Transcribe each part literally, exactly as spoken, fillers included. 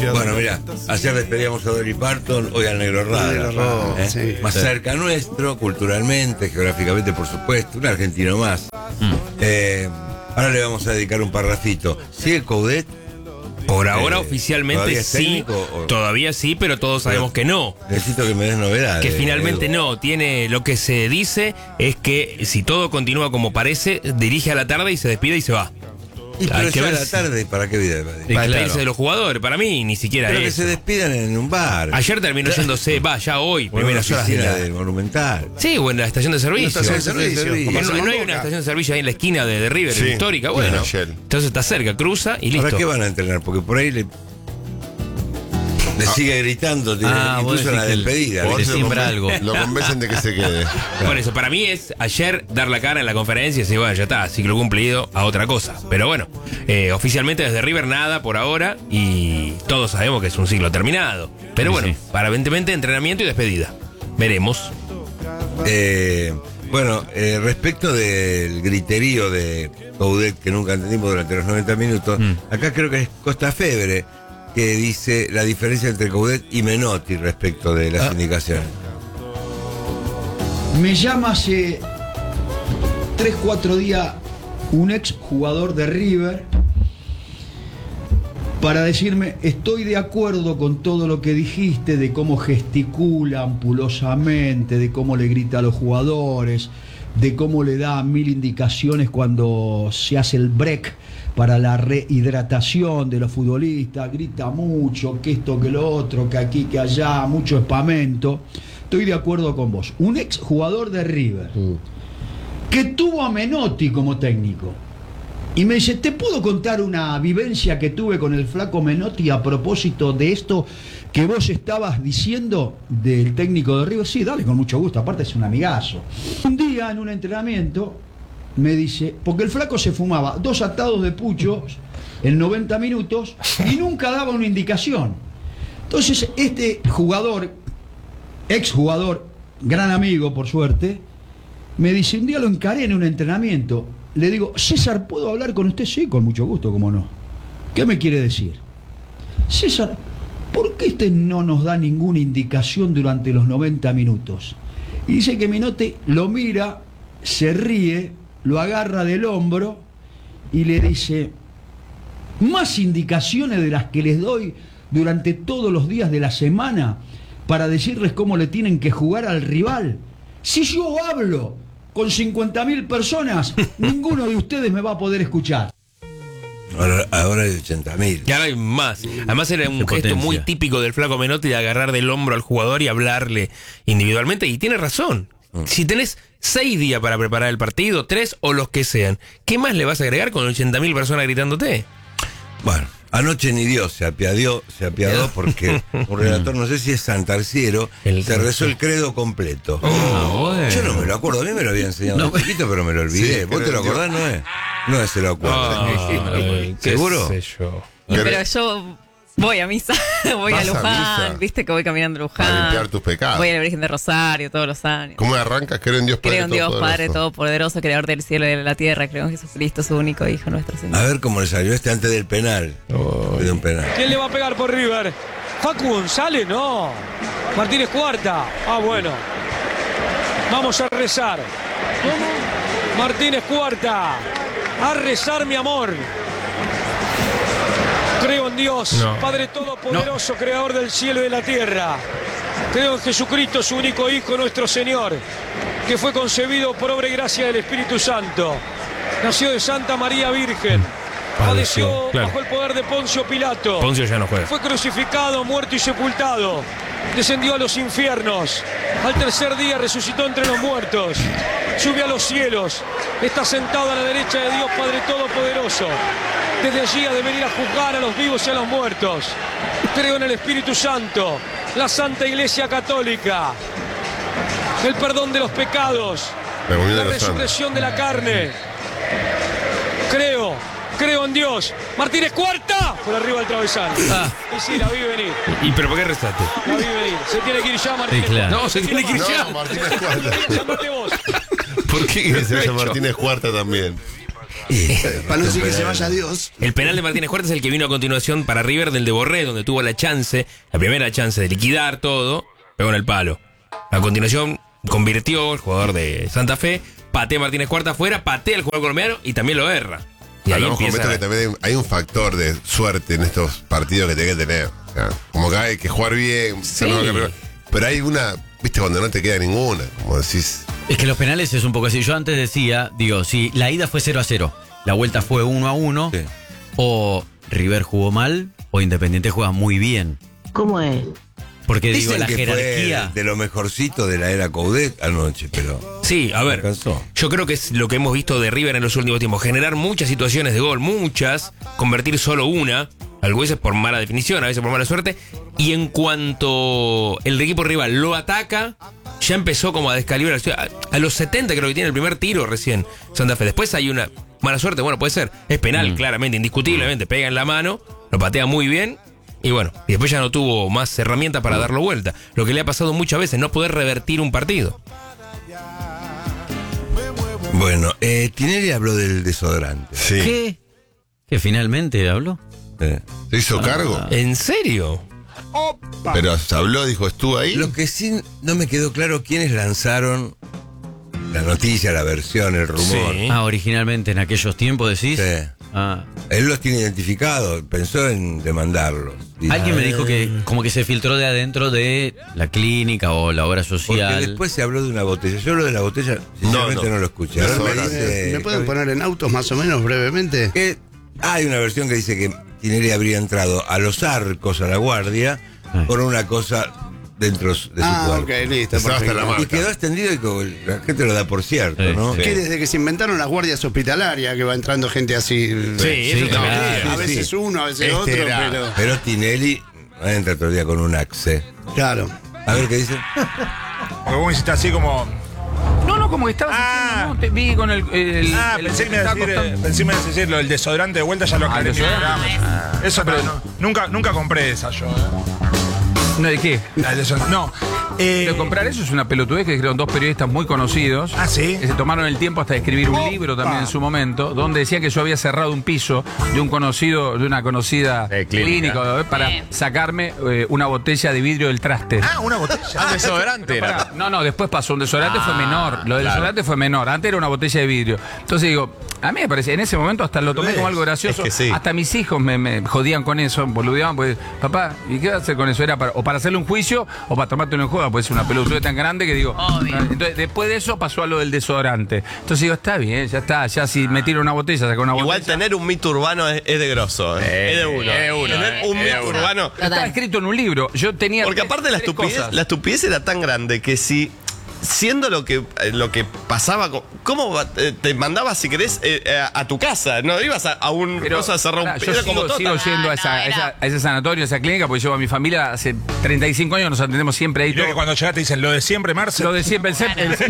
Bueno, mira, ayer despedíamos a Dolly Parton, hoy al Negro Rada, Oh, ¿eh? sí. Más Sí. cerca nuestro, culturalmente, geográficamente, por supuesto, un argentino más. Mm. Eh, ahora le vamos a dedicar un parrafito. ¿Sigue Coudet? Por ahora, Eh, oficialmente ¿todavía es sí, técnico o- todavía sí, pero todos sabemos que no. Necesito que me des novedades. Que finalmente Edu. no, tiene lo que se dice es que si todo continúa como parece, dirige a la tarde y se despide y se va. Y pero Hay que ya a ver la si- tarde, ¿para qué vida? Para despedirse de los jugadores, para mí ni siquiera Pero que eso. se despidan en un bar. Ayer terminó yéndose, va, ya hoy, Bueno, primeras horas de la... del Monumental. Sí, o en la estación de servicio. estación de servicio, Que como no, hacemos no hay en una Boca. estación de servicio ahí en la esquina de, de River, Sí, histórica, bueno. bueno, ayer. Entonces está cerca, cruza y listo. ¿Para qué van a entrenar? Porque por ahí le, le sigue gritando, tiene- Ah, vos incluso en la decís que el- despedida. Por le eso lo siembra conven- algo. Lo convencen de que se quede. Por eso, para mí es ayer dar la cara en la conferencia y decir, bueno, ya está, ciclo cumplido, a otra cosa. Pero bueno, eh, oficialmente desde River nada por ahora y todos sabemos que es un ciclo terminado. Pero bueno, Sí. aparentemente entrenamiento y despedida. Veremos. Eh, bueno, eh, respecto del griterío de Coudet que nunca entendimos durante los noventa minutos, Mm. acá creo que es Costa Febre que dice la diferencia entre Coudet y Menotti respecto de las Ah. indicaciones. Me llama hace tres cuatro días un ex jugador de River para decirme, estoy de acuerdo con todo lo que dijiste, de cómo gesticula ampulosamente, de cómo le grita a los jugadores, de cómo le da mil indicaciones cuando se hace el break para la rehidratación de los futbolistas, grita mucho, que esto, que lo otro, que aquí, que allá, mucho espamento. Estoy de acuerdo con vos. Un ex jugador de River que tuvo a Menotti como técnico. Y me dice, ¿te puedo contar una vivencia que tuve con el flaco Menotti a propósito de esto que vos estabas diciendo del técnico de River? Sí, dale, con mucho gusto, aparte es un amigazo. Un día en un entrenamiento me dice, porque el flaco se fumaba dos atados de puchos en noventa minutos y nunca daba una indicación. Entonces este jugador, ex jugador, gran amigo por suerte, me dice, un día lo encaré en un entrenamiento. Le digo, César, ¿puedo hablar con usted? Sí, con mucho gusto, cómo no. ¿Qué me quiere decir? César, ¿por qué usted no nos da ninguna indicación durante los noventa minutos? Y dice que Menotti lo mira, se ríe, lo agarra del hombro y le dice, más indicaciones de las que les doy durante todos los días de la semana para decirles cómo le tienen que jugar al rival. Si yo hablo con cincuenta mil personas, ninguno de ustedes me va a poder escuchar. Ahora, ahora hay ochenta mil. Y ahora hay más. Además era un Qué gesto potencia. muy típico del flaco Menotti de agarrar del hombro al jugador y hablarle individualmente. Y tiene razón. Si tenés seis días para preparar el partido, tres o los que sean, ¿qué más le vas a agregar con ochenta mil personas gritándote? Bueno, anoche ni Dios se apiadió, se apiadó porque un relator, no sé si es Santarciero, El- se rezó el credo completo. Ah, bueno. Yo no me lo acuerdo, a mí me lo había enseñado No, un poquito, pero me lo olvidé. Sí, ¿Vos te lo creo- acordás? No es. No es, se lo acuerdo. Ay, qué ¿Seguro? sé yo. Y ¿Querés- pero yo voy a misa, voy a ¿Vas a Luján, misa? viste que voy caminando a Luján. Para limpiar tus pecados. Voy a la Virgen de Rosario todos los años. ¿Cómo arrancas? Creo en Dios Padre Creo en Dios Todopoderoso. Padre Todopoderoso, Creador del cielo y de la tierra. Creo en Jesucristo, su único Hijo, nuestro Señor. A ver cómo le salió este antes del penal. De un penal. ¿Quién le va a pegar por River? ¿Facu González? No. Martínez Cuarta. Ah, bueno. Vamos a rezar. ¿Cómo? Martínez Cuarta. A rezar, mi amor. Creo en Dios, No. Padre Todopoderoso, Creador del cielo y de la tierra. Creo en Jesucristo, su único Hijo, nuestro Señor, que fue concebido por obra y gracia del Espíritu Santo. Nació de Santa María Virgen. Padeció, Padeció claro. bajo el poder de Poncio Pilato. Poncio ya no juega. Fue crucificado, muerto y sepultado. Descendió a los infiernos. Al tercer día resucitó entre los muertos. Subió a los cielos. Está sentado a la derecha de Dios Padre Todopoderoso. Desde allí ha de venir a juzgar a los vivos y a los muertos. Creo en el Espíritu Santo, la Santa Iglesia Católica, el perdón de los pecados, La comunión la de los santos. resurrección de la carne. Creo, creo en Dios. Martínez Cuarta, por arriba del travesaño. Ah. Y sí, la vi venir, ¿Y pero por qué rezaste? la vi venir. Se tiene que ir ya, Martínez. Sí, claro. Cuarta. No, se tiene que ir ya. No, Martínez Cuarta. Llámate vos. ¿Por qué? Que se llama Martínez Cuarta también. Y, Para no decir que pero- se vaya Dios. El penal de Martínez Huerta es el que vino a continuación para River del de Borré, donde tuvo la chance, la primera chance de liquidar todo, pegó en el palo. A continuación convirtió el jugador de Santa Fe, patea a Martínez Huerta afuera, patea al jugador colombiano y también lo erra. Y ahí Hablamos con empieza... Beto que también hay un factor de suerte en estos partidos que tenés que tener. O sea, como que hay que jugar bien, ser mejor que River. Pero hay una, viste, cuando no te queda ninguna, como decís. Es que los penales es un poco así. Yo antes decía, digo, si la ida fue cero a cero, la vuelta fue uno a uno, Sí. o River jugó mal, o Independiente juega muy bien. ¿Cómo es? Porque digo, Dicen la que jerarquía. fue de lo mejorcito de la era Coudet anoche, pero Sí, a ver, alcanzó. yo creo que es lo que hemos visto de River en los últimos tiempos, generar muchas situaciones de gol, muchas, convertir solo una, a veces por mala definición, a veces por mala suerte, y en cuanto el equipo rival lo ataca, ya empezó como a descalibrar. A, a los setenta creo que tiene el primer tiro recién Santa Fe. Después hay una mala suerte, bueno, puede ser, es penal, Mm. claramente, indiscutiblemente, pega en la mano, lo patea muy bien. Y bueno, y después ya no tuvo más herramientas para darlo vuelta. Lo que le ha pasado muchas veces, no poder revertir un partido. Bueno, eh, Tinelli habló del desodorante. Sí. ¿Qué? ¿Que finalmente habló? Eh, ¿Se hizo cargo? ¿En serio? Pero se habló, dijo, estuvo ahí. Lo que sí no me quedó claro quiénes lanzaron la noticia, la versión, el rumor. Sí. Ah, originalmente en aquellos tiempos decís. Sí. Ah. Él los tiene identificados, pensó en demandarlos. Y- Alguien me dijo que como que se filtró de adentro de la clínica o la obra Porque social. después se habló de una botella. Yo lo de la botella, sinceramente no, no. lo escuché. Ahora me Desodorante. dice- ¿Me pueden poner en autos más o menos brevemente? que hay una versión que dice que Tinelli habría entrado a los arcos, a la guardia, Ah. con una cosa dentro de su Ah, cuerpo. ok, listo. Estaba hasta perfecto. la marca. Y quedó extendido y como la gente lo da por cierto, Sí, ¿no? sí. Que desde que se inventaron las guardias hospitalarias que va entrando gente así. Sí, eso también. a sí, veces sí. uno, a veces Este otro, era- pero. Pero Tinelli no entra todo el día con un axe. Claro. A ver qué dice. Porque vos me hiciste así como. No, no, como que estabas Ah. diciendo, no, te vi con el. el- Ah, el- pensé que me ibas a estaba decir, eh, costando- pensé que me ibas a decir lo del desodorante de vuelta, ya lo Ah, aclaré el en mi desodorante. programa. Eso, pero no, nunca, nunca compré esa yo. ¿eh? No, ¿de qué? La del desodorante. No. Eh, Pero comprar eso es una pelotudez que dijeron dos periodistas muy conocidos. Ah, ¿sí? Que se tomaron el tiempo hasta de escribir un Opa. libro también en su momento, donde decían que yo había cerrado un piso de un conocido, de una conocida Eh, clínica. clínica, eh, para Bien. sacarme eh, una botella de vidrio del traste. Ah, una botella. Un desodorante era. Pará, No, no, después pasó. Un desodorante fue Ah, menor. Lo del claro. desodorante fue menor. Antes era una botella de vidrio. Entonces digo, a mí me parece, en ese momento hasta lo tomé como algo gracioso. Es que sí. Hasta mis hijos me, me jodían con eso, boludeaban, pues, papá, ¿y qué vas a hacer con eso? Era para, o para hacerle un juicio o para tomártelo en juego, pues es una peluda tan grande que digo. Obvio. Entonces, después de eso pasó a lo del desodorante. Entonces digo, está bien, ya está, ya si me tiro una botella, saco una Igual botella. tener un mito urbano es, es de grosso. eh. es de uno. es de uno, Tener eh, un es de mito uno. urbano. Estaba escrito en un libro. Yo tenía. Porque tres- aparte la tres estupidez, cosas. la estupidez era tan grande que si siendo lo que eh, lo que pasaba, co- ¿cómo va- eh, te mandabas si querés eh, eh, a tu casa? No ibas a, a un Pero, cosa a cerrar un pará, yo era como sigo, todo sigo tan- yendo a, Ah, esa, no, a era- esa- a ese sanatorio, a esa clínica, porque llevo a mi familia hace treinta y cinco años, nos atendemos siempre ahí. Y luego todo. que cuando llegaste dicen lo de siempre, Marce. Lo de siempre, el, el- el-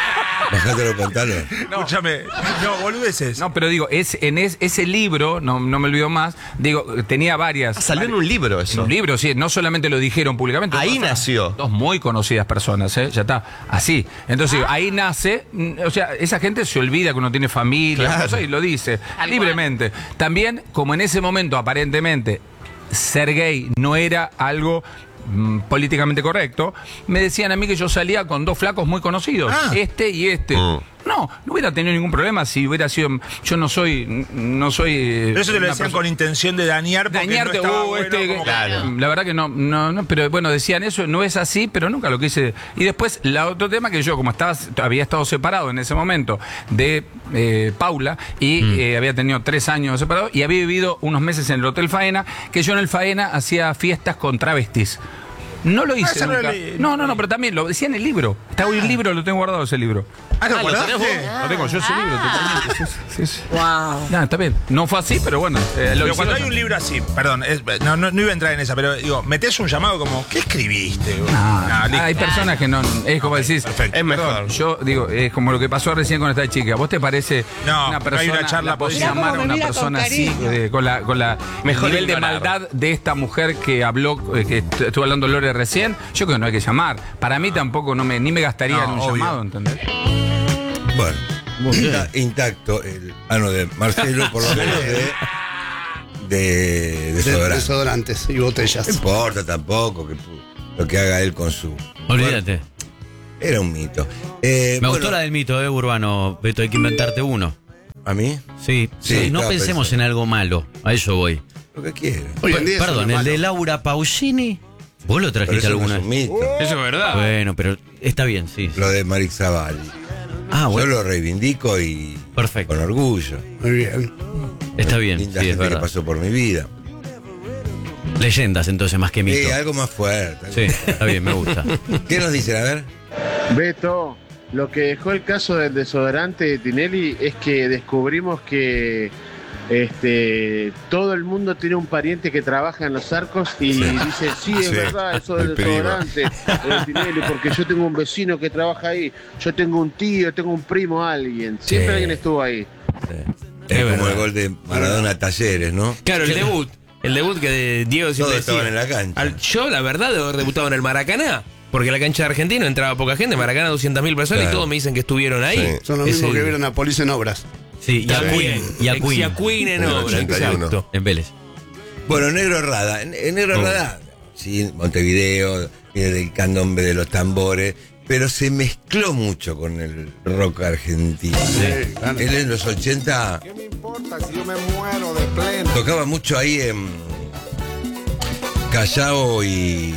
Bajate los pantalones. Escúchame. No, boludeces. No, pero digo, es, en es- ese libro, no, no me olvido más, digo, tenía varias. Ah, salió en un libro eso. En un libro, sí, no solamente lo dijeron públicamente. Ahí dos- nació. Dos muy conocidas personas, ¿eh? Ya está, así. Entonces, digo, ahí nace, mm, o sea, esa gente se olvida que uno tiene familia, Claro. cosas, y lo dice Tal libremente. También, como en ese momento, aparentemente, ser gay no era algo mm, políticamente correcto, me decían a mí que yo salía con dos flacos muy conocidos, Ah. este y este. Mm. No, no hubiera tenido ningún problema si hubiera sido. Yo no soy. No soy. eh, Pero eso te lo una decían persona- con intención de dañar porque Dañarte, no estaba uh, bueno, este, como que- claro. La verdad que no, no, no, pero bueno, decían eso, no es así, pero nunca lo quise. Y después, la otro tema que yo, como estaba, había estado separado en ese momento de eh, Paula, y eh, había tenido tres años separado, y había vivido unos meses en el Hotel Faena, que yo en el Faena hacía fiestas con travestis. No lo hice esa no la nunca. leí, No, no no, la no, leí. pero también lo decía en el libro. Está hoy el libro, lo tengo guardado ese libro. Ah, ¿lo Ah, ¿lo guardaste? tenés vos? Lo tengo yo ese libro, totalmente. Sí, sí, sí. Wow. No, está bien. No fue así, pero bueno. eh, lo Pero cuando hay hicieron- un libro así, perdón, es- no, no, no iba a entrar en esa, pero digo, metés un llamado como, ¿qué escribiste? güey? No, No, listo. hay personas que no. Es como decís. perfecto. Es perdón, mejor. yo digo, es como lo que pasó recién con esta chica. ¿Vos te parece No, una no persona? hay una charla la podés posible. llamar a una persona así, eh, con la, con la Mejor el nivel de ignorar. maldad de esta mujer que habló, eh, que est- estuvo hablando Lore recién? Yo creo que no hay que llamar. Para mí tampoco no me, ni me gastaría No, en un obvio. llamado, ¿entendés? Bueno, Está intacto el ano de Marcelo, por lo menos de, de desodorante. Desodorantes y botellas. No importa tampoco que lo que haga él con su. Olvídate. Era un mito. Eh, Me bueno, gustó la del mito, eh, Urbano. Beto, hay que inventarte uno. ¿A mí? Sí, Sí, sí, no estaba pensemos pensando. en algo malo. A eso voy. Lo que quiera. Hoy en día eso Perdón, no es el de malo. Laura Pausini. ¿Vos lo Pero trajiste eso no alguna es un vez? mito. Eso es verdad. Bueno, pero está bien, sí. Lo de Marix Zavalli. Ah, Yo bueno. lo reivindico y Perfecto. con orgullo. Muy bien. Está bien, Linda sí, es gente que verdad. pasó por mi vida. Leyendas entonces, más que mito. Sí, algo más fuerte. algo Sí, más fuerte. está bien, me gusta. ¿Qué nos dicen? A ver. Beto, lo que dejó el caso del desodorante de Tinelli es que descubrimos que este todo el mundo tiene un pariente que trabaja en los arcos y Sí. dice, sí, es Sí, verdad, eso del el primo. desodorante de Tinelli, porque yo tengo un vecino que trabaja ahí, yo tengo un tío, tengo un primo, alguien, siempre Sí. alguien estuvo ahí. Es como verdad. el gol de Maradona a Talleres, ¿no? Claro, el debut. El debut que de Diego siempre Todos estaban decía. en la cancha. Al- yo, la verdad, debo haber debutado en el Maracaná. Porque la cancha de Argentina entraba poca gente, Maracaná doscientas mil personas Claro. y todos me dicen que estuvieron ahí. Sí. Son los Es mismos el- que vieron a Police en obras. Sí, y a También. Queen. Y a Queen. Y a Queen en En el obra, ochenta y uno. exacto. En Vélez. Bueno, Negro Rada. En, en Negro Oh. Rada, sí, Montevideo, viene del candombe de los tambores, pero se mezcló mucho con el rock argentino. Sí, claro. Él en los ochenta tocaba mucho ahí en Callao y.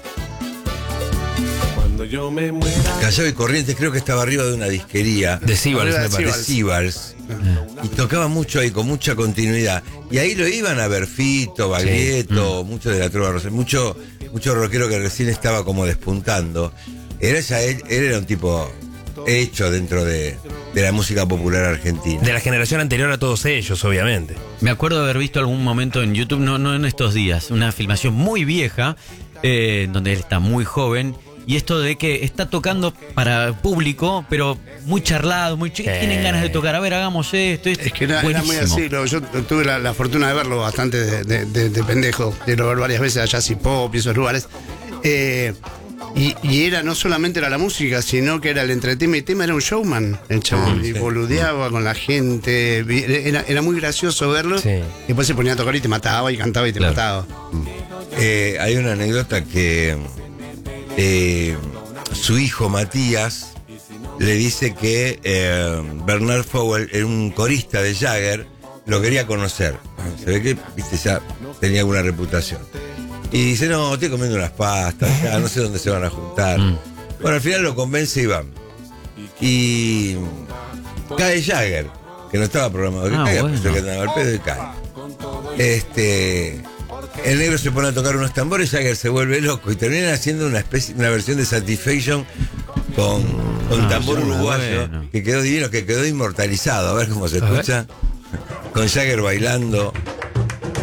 Callao y Corrientes, creo que estaba arriba de una disquería. De Sibals, Arriba me de parece. de Sibals. Y tocaba mucho ahí, con mucha continuidad. Y ahí lo iban a ver Fito, Baglietto, mucho de la Trova Rosa, mucho, mucho rockero que recién estaba como despuntando. Era ya él, él era un tipo hecho dentro de, de la música popular argentina. De la generación anterior a todos ellos, obviamente. Me acuerdo de haber visto algún momento en YouTube, no, no en estos días, una filmación muy vieja, eh, donde él está muy joven. Y esto de que está tocando para público, pero muy charlado, muy ch- tienen ganas de tocar. A ver, hagamos esto. esto. Es que era, era muy Buenísimo. así. lo- yo tuve la, la fortuna de verlo bastante de, de- de- de pendejo, de lo ver varias veces allá, Jazz y Pop y esos lugares. Eh, y, y era no solamente era la música, sino que era el entretenimiento. El tema era un showman, el chabón. y boludeaba con la gente. vi- Era, era muy gracioso verlo. Sí. Y después se ponía a tocar y te mataba y cantaba y te Claro. mataba. Eh, hay una anécdota que eh, su hijo Matías le dice que eh, Bernard Fowell era un corista de Jagger, lo quería conocer. Se ve que, viste, ya tenía alguna reputación. Y dice, no, estoy comiendo unas pastas, acá, no sé dónde se van a juntar. Bueno, al final lo convence y van. Y cae Jagger, que no estaba programado que Ah, caiga, bueno. pensó que andaba al pedo y cae. Este, el negro se pone a tocar unos tambores, Jagger se vuelve loco y terminan haciendo una especie, una versión de Satisfaction con, con Ah, tambor sí, uruguayo, bueno. que quedó divino, que quedó inmortalizado. A ver cómo se A ver. escucha. Con Jagger bailando.